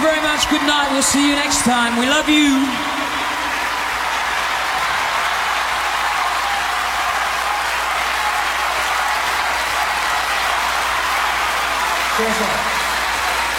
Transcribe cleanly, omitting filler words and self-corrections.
very much. Good night. We'll see you next time. We love you. Cheers.